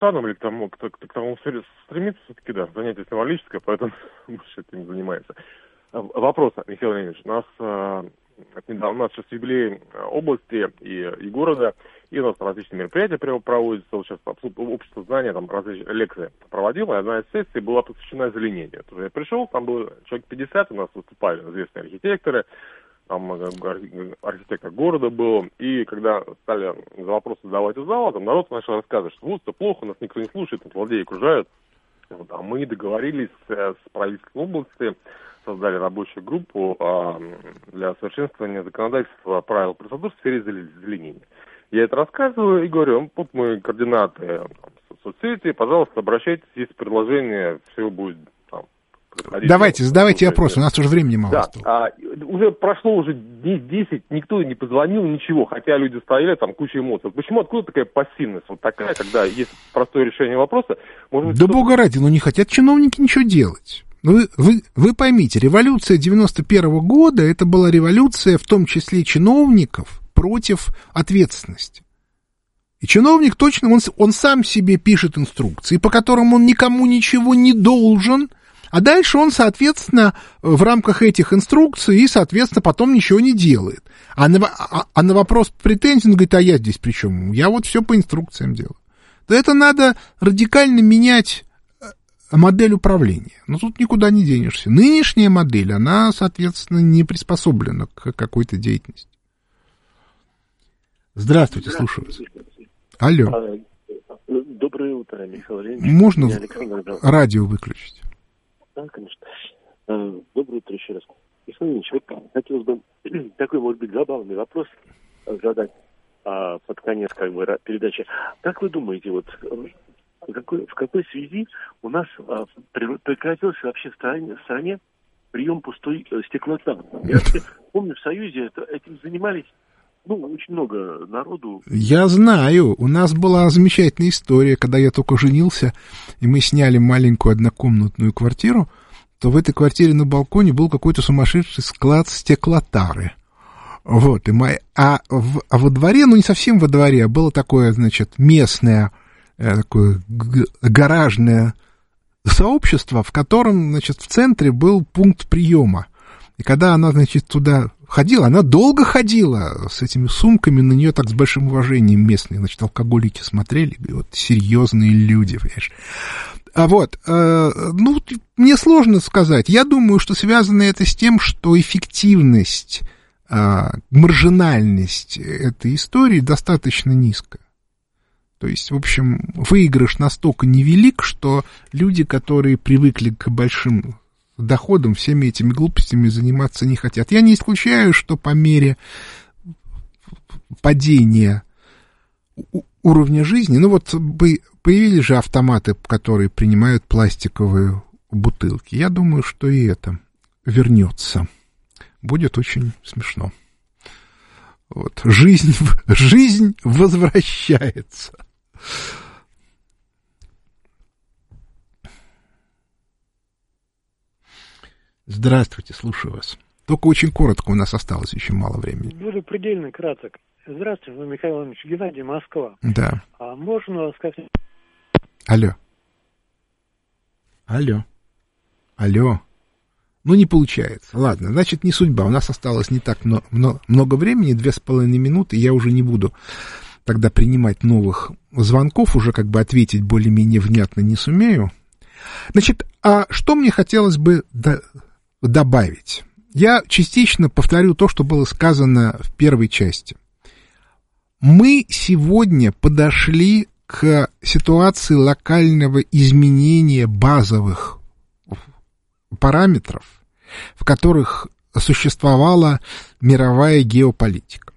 станом или кто к тому стремится, все-таки, да, занятие символическое, поэтому больше этим занимается. Вопрос, Михаил Леонидович, у нас сейчас юбилей области и города, и у нас различные мероприятия проводятся. Вот сейчас общество знания, там различные лекции проводило, и одна из сессий была посвящена озеленению. Я пришел, там было человек 50, у нас выступали известные архитекторы, там архитектор города был, и когда стали вопросы задавать из зала, там народ начал рассказывать, что вот, все плохо, нас никто не слушает, там злодеи окружают. Вот, а мы договорились с правительством области, создали рабочую группу для совершенствования законодательства правил процедур в сфере озеленения. Я это рассказываю и говорю, вот мы координаты соцсети, пожалуйста, обращайтесь, есть предложение, все будет там происходить. Давайте, задавайте вопрос, у нас уже времени мало осталось. Уже прошло уже 10, никто не позвонил, ничего, хотя люди стояли, там куча эмоций. Почему, откуда такая пассивность вот такая, когда есть простое решение вопроса? Может быть, да бога ради, не хотят чиновники ничего делать. Вы поймите, революция 91-го года, это была революция, в том числе чиновников, против ответственности. И чиновник точно, он сам себе пишет инструкции, по которым он никому ничего не должен, а дальше он, соответственно, в рамках этих инструкций и, соответственно, потом ничего не делает. А на вопрос претензий он говорит, а я здесь при чем? Я вот все по инструкциям делаю. То это надо радикально менять модель управления. Но тут никуда не денешься. Нынешняя модель, она, соответственно, не приспособлена к какой-то деятельности. Здравствуйте, слушаю вас. Алло. Доброе утро, Михаил Леонидович. Можно радио выключить? Да, конечно. Доброе утро еще раз. Михаил Леонидович, вот хотелось бы такой, может быть, забавный вопрос задать под конец передачи. Как вы думаете, вот в какой связи у нас прекратился вообще в стране прием пустой стеклотар? Я помню, в Союзе этим занимались очень много народу. Я знаю. У нас была замечательная история, когда я только женился, и мы сняли маленькую однокомнатную квартиру, то в этой квартире на балконе был какой-то сумасшедший склад стеклотары. Вот. Во дворе, не совсем во дворе, а было такое, местное, такое гаражное сообщество, в котором, в центре был пункт приема. И когда она, туда ходила, она долго ходила с этими сумками, на нее так с большим уважением местные, алкоголики смотрели, вот серьезные люди, понимаешь. Мне сложно сказать. Я думаю, что связано это с тем, что эффективность, маржинальность этой истории достаточно низкая. То есть, в общем, выигрыш настолько невелик, что люди, которые привыкли к большим доходам, всеми этими глупостями заниматься не хотят. Я не исключаю, что по мере падения уровня жизни, появились же автоматы, которые принимают пластиковые бутылки. Я думаю, что и это вернется. Будет очень смешно. Жизнь возвращается. Здравствуйте, слушаю вас. Только очень коротко, у нас осталось еще мало времени. Буду предельно краток. Здравствуйте, Михаил Иванович, Геннадий, Москва. Да. Можно сказать... Алло. Не получается. Ладно, значит, не судьба. У нас осталось не так много времени, 2,5 минуты, я уже не буду тогда принимать новых звонков, уже ответить более-менее внятно не сумею. Значит, а что мне хотелось бы добавить? Я частично повторю то, что было сказано в первой части. Мы сегодня подошли к ситуации локального изменения базовых параметров, в которых существовала мировая геополитика.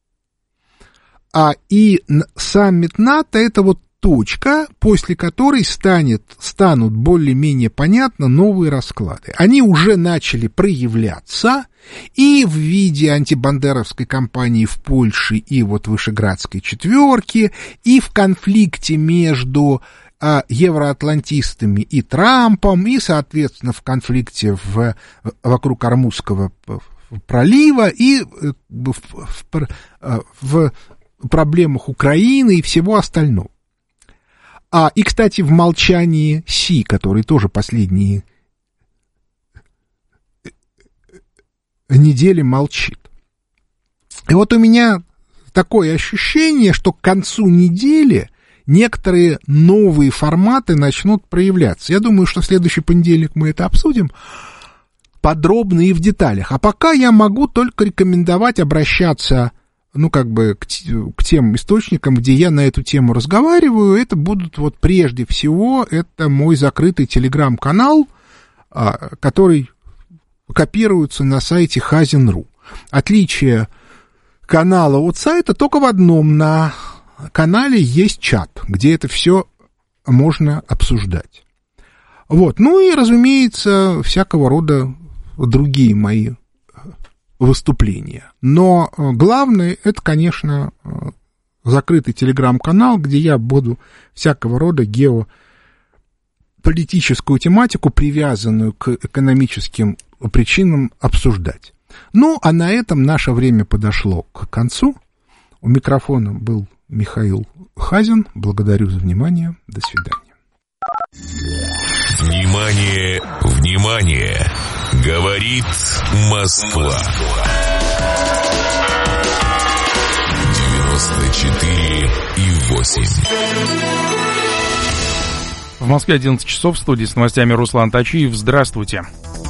И саммит НАТО — это точка, после которой станут более-менее понятны новые расклады. Они уже начали проявляться и в виде антибандеровской кампании в Польше, и Вышеградской четверки, и в конфликте между евроатлантистами и Трампом, и, соответственно, в конфликте вокруг Ормузского пролива, и в проблемах Украины и всего остального. И, кстати, в молчании Си, который тоже последние недели молчит. И вот у меня такое ощущение, что к концу недели некоторые новые форматы начнут проявляться. Я думаю, что в следующий понедельник мы это обсудим подробно и в деталях. А пока я могу только рекомендовать обращаться, к тем источникам, где я на эту тему разговариваю. Это будут прежде всего, это мой закрытый телеграм-канал, который копируется на сайте Хазин.ру. Отличие канала от сайта только в одном: на канале есть чат, где это все можно обсуждать. И, разумеется, всякого рода другие мои выступления. Но главное, это, конечно, закрытый телеграм-канал, где я буду всякого рода геополитическую тематику, привязанную к экономическим причинам, обсуждать. А на этом наше время подошло к концу. У микрофона был Михаил Хазин. Благодарю за внимание. До свидания. Внимание, внимание! Говорит Москва. 94,8. В Москве 11 часов, в студии с новостями Руслан Тачиев. Здравствуйте.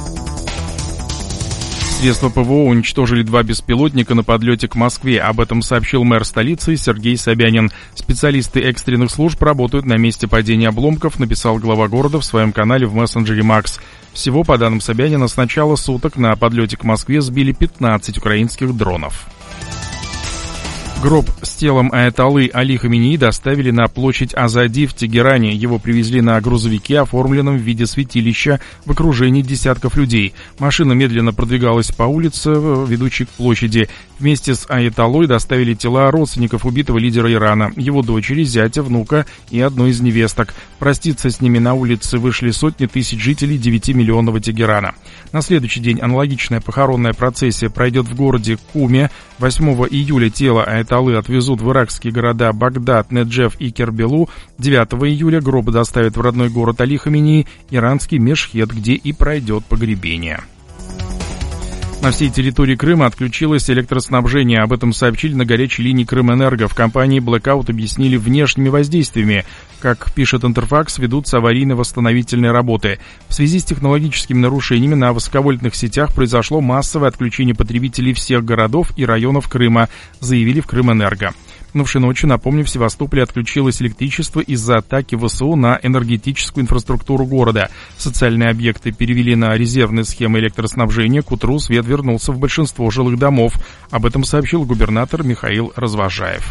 Средства ПВО уничтожили 2 беспилотника на подлете к Москве. Об этом сообщил мэр столицы Сергей Собянин. Специалисты экстренных служб работают на месте падения обломков, написал глава города в своем канале в мессенджере Макс. Всего, по данным Собянина, с начала суток на подлете к Москве сбили 15 украинских дронов. Гроб с телом аятоллы Али Хаменеи доставили на площадь Азади в Тегеране. Его привезли на грузовике, оформленном в виде святилища, в окружении десятков людей. Машина медленно продвигалась по улице, ведущей к площади. Вместе с аятоллой доставили тела родственников убитого лидера Ирана, его дочери, зятя, внука и одной из невесток. Проститься с ними на улице вышли сотни тысяч жителей 9-миллионного Тегерана. На следующий день аналогичная похоронная процессия пройдет в городе Куме. 8 июля тело аятоллы отвезут в иракские города Багдад, Неджеф и Кербелу. 9 июля гроб доставят в родной город Али Хаменеи, иранский Мешхед, где и пройдет погребение. На всей территории Крыма отключилось электроснабжение. Об этом сообщили на горячей линии Крымэнерго. В компании блэкаут объяснили внешними воздействиями. Как пишет Интерфакс, ведутся аварийно-восстановительные работы. В связи с технологическими нарушениями на высоковольтных сетях произошло массовое отключение потребителей всех городов и районов Крыма, заявили в Крымэнерго. Минувшей ночью, напомню, в Севастополе отключилось электричество из-за атаки ВСУ на энергетическую инфраструктуру города. Социальные объекты перевели на резервные схемы электроснабжения. К утру свет вернулся в большинство жилых домов. Об этом сообщил губернатор Михаил Развожаев.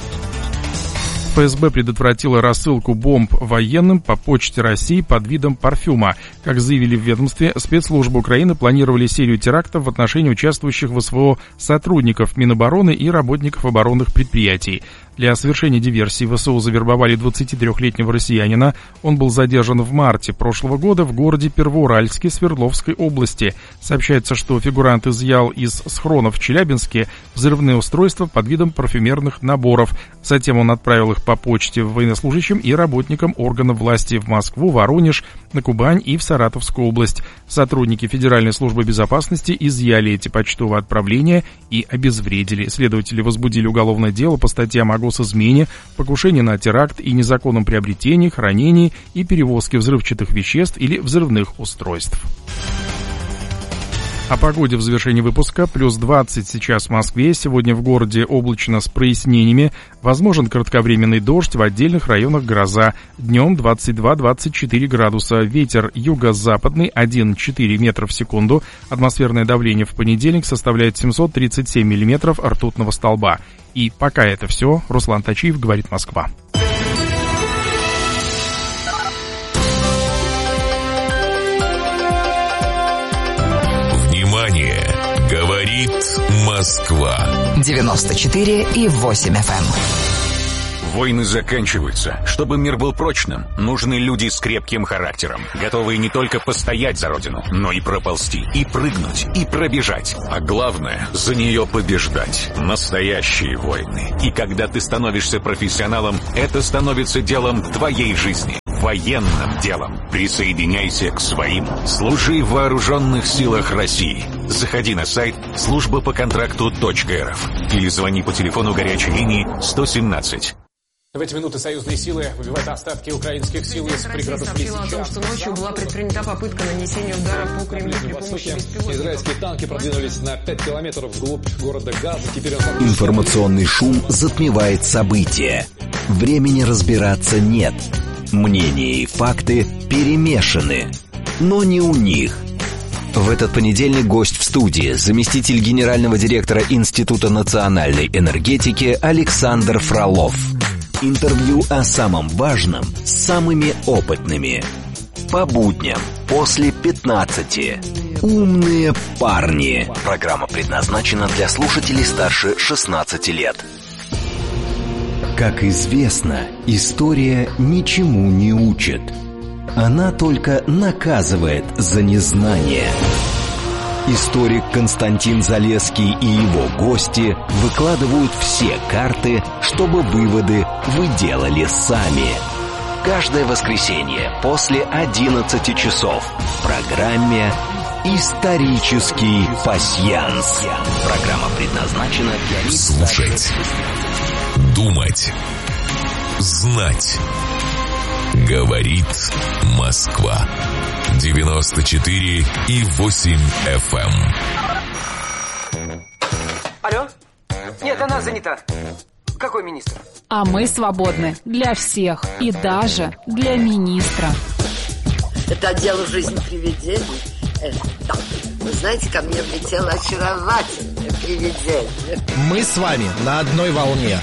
ФСБ предотвратила рассылку бомб военным по почте России под видом парфюма. Как заявили в ведомстве, спецслужбы Украины планировали серию терактов в отношении участвующих в СВО сотрудников Минобороны и работников оборонных предприятий. Для совершения диверсии ВСУ завербовали 23-летнего россиянина. Он был задержан в марте прошлого года в городе Первоуральске Свердловской области. Сообщается, что фигурант изъял из схронов в Челябинске взрывные устройства под видом парфюмерных наборов. Затем он отправил их по почте военнослужащим и работникам органов власти в Москву, Воронеж, на Кубань и в Саратовскую область. Сотрудники Федеральной службы безопасности изъяли эти почтовые отправления и обезвредили. Следователи возбудили уголовное дело по статьям о госизмене, покушение на теракт и незаконном приобретении, хранении и перевозке взрывчатых веществ или взрывных устройств. О погоде в завершении выпуска. Плюс 20 сейчас в Москве. Сегодня в городе облачно с прояснениями. Возможен кратковременный дождь, в отдельных районах гроза. Днем 22-24 градуса. Ветер юго-западный 1,4 метра в секунду. Атмосферное давление в понедельник составляет 737 миллиметров ртутного столба. И пока это все. Руслан Тачиев, говорит Москва. Говорит Москва. 94,8 FM. Войны заканчиваются. Чтобы мир был прочным, нужны люди с крепким характером, готовые не только постоять за родину, но и проползти, и прыгнуть, и пробежать. А главное, за нее побеждать. Настоящие войны. И когда ты становишься профессионалом, это становится делом твоей жизни. Военным делом. Присоединяйся к своим. Служи в вооруженных силах России. Заходи на сайт службапоконтракту.рф или звони по телефону горячей линии 117. В эти минуты союзные силы выбивают остатки украинских сил из пригородов сообщила о том, что ночью была предпринята попытка нанесения удара по Кремлю при помощи беспилотников. Израильские танки продвинулись на 5 километров вглубь города Газа. Теперь Информационный шум затмевает события. Времени разбираться нет. Мнения и факты перемешаны. Но не у них. В этот понедельник гость в студии, заместитель генерального директора Института национальной энергетики Александр Фролов. Интервью о самом важном с самыми опытными. По будням после 15. Умные парни. Программа предназначена для слушателей старше 16 лет. Как известно, история ничему не учит. Она только наказывает за незнание. Историк Константин Залесский и его гости выкладывают все карты, чтобы выводы вы делали сами. Каждое воскресенье после 11 часов в программе «Исторический пасьянс». Программа предназначена для лиц... Слушать, думать, знать. Говорит Москва. 94,8 FM. Алло? Нет, она занята. Какой министр? А мы свободны для всех и даже для министра. Это отдел «Жизнь привидений». Да. Вы знаете, ко мне влетело очаровательное привидение. Мы с вами на одной волне.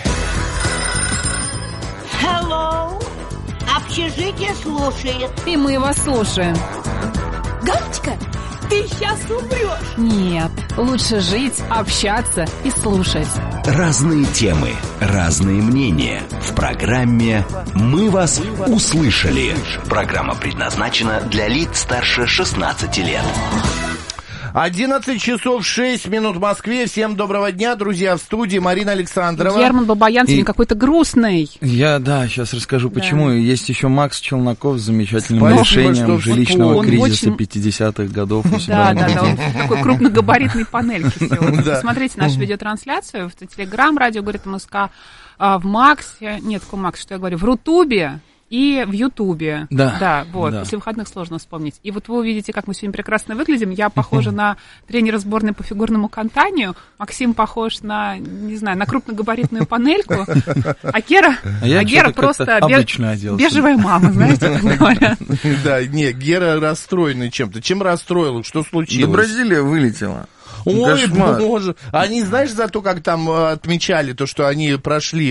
Hello. Общежитие слушает. И мы вас слушаем. Галочка, ты сейчас умрешь. Нет, лучше жить, общаться и слушать. Разные темы, разные мнения. В программе «Мы вас услышали». Программа предназначена для лиц старше 16 лет. 11 часов 6 минут в Москве. Всем доброго дня, друзья, в студии Марина Александрова. Герман Бабаян сегодня какой-то грустный. Сейчас расскажу, почему. Есть еще Макс Челноков с замечательным решением жилищного кризиса 50-х годов у себя. Да, он в такой крупногабаритной панельке сегодня. Посмотрите нашу видеотрансляцию в Телеграм, радио «Говорит МСК», в Максе, в Рутубе. И в Ютубе. Да. После выходных сложно вспомнить. И вот вы увидите, как мы сегодня прекрасно выглядим. Я похожа на тренера сборной по фигурному катанию. Максим похож на, не знаю, на крупногабаритную панельку. А Гера просто бежевая мама, знаете, как говорят. Да, Гера расстроенный чем-то. Чем расстроил? Что случилось? Да Бразилия вылетела. Ой, боже. Они, знаешь, за то, как там отмечали то, что они прошли,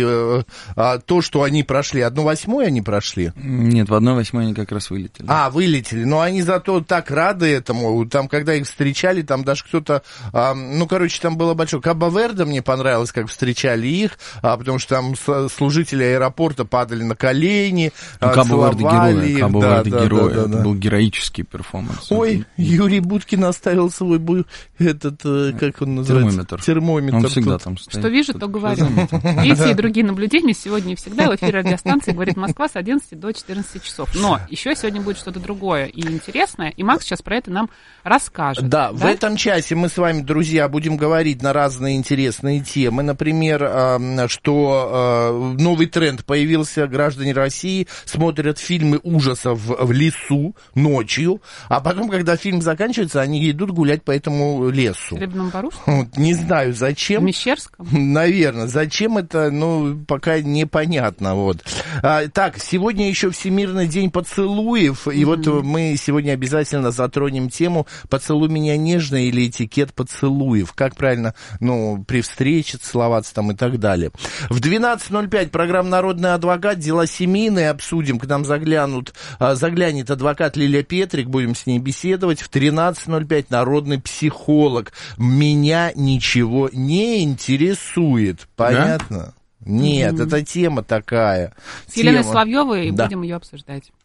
1/8 они прошли? Нет, в 1/8 они как раз вылетели. Вылетели. Но они зато так рады этому. Там, когда их встречали, там даже кто-то... там было большое... Кабо-Верде мне понравилось, как встречали их, потому что там служители аэропорта падали на колени, целовали их. Кабо-Верде герой. Это был героический перформанс. Ой, Юрий Буткин оставил свой как он называется? Термометр. Он всегда там стоит. Что вижу, то говорю. Эти и другие наблюдения сегодня и всегда в эфире радиостанции «Говорит Москва» с 11 до 14 часов. Но еще сегодня будет что-то другое и интересное, и Макс сейчас про это нам расскажет. Да, в этом часе мы с вами, друзья, будем говорить на разные интересные темы. Например, что новый тренд появился. Граждане России смотрят фильмы ужасов в лесу ночью, а потом, когда фильм заканчивается, они идут гулять по этому лесу. Хлебном Барушке? Не знаю, зачем. В Мещерском? Наверное. Зачем это, пока непонятно. Так, сегодня еще Всемирный день поцелуев, и вот мы сегодня обязательно затронем тему «Поцелуй меня нежно» или этикет поцелуев. Как правильно, при встрече целоваться там и так далее. В 12:05 программа «Народный адвокат», дела семейные обсудим. К нам заглянет адвокат Лилия Петрик, будем с ней беседовать. В 13:05 народный психолог. Меня ничего не интересует. Понятно? Нет, это тема такая. С Еленой Соловьевой будем ее обсуждать.